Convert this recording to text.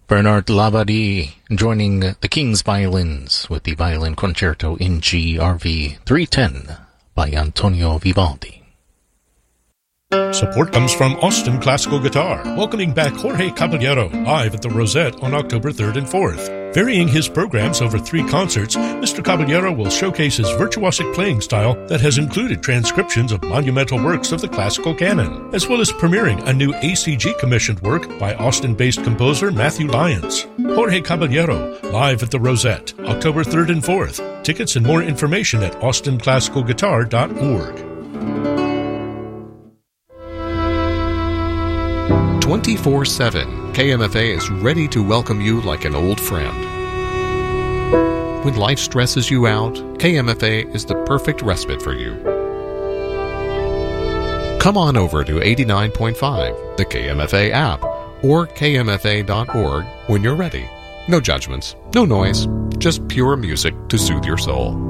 Bernard Labadie joining the King's Violins with the Violin Concerto in GRV 310 by Antonio Vivaldi. Support comes from Austin Classical Guitar, welcoming back Jorge Caballero live at the Rosette on October 3rd and 4th. Varying his programs over 3 concerts, Mr. Caballero will showcase his virtuosic playing style that has included transcriptions of monumental works of the classical canon, as well as premiering a new ACG-commissioned work by Austin-based composer Matthew Lyons. Jorge Caballero, live at the Rosette, October 3rd and 4th. Tickets and more information at austinclassicalguitar.org. 24/7, KMFA is ready to welcome you like an old friend. When life stresses you out, KMFA is the perfect respite for you. Come on over to 89.5, the KMFA app, or kmfa.org when you're ready. No judgments, no noise, just pure music to soothe your soul.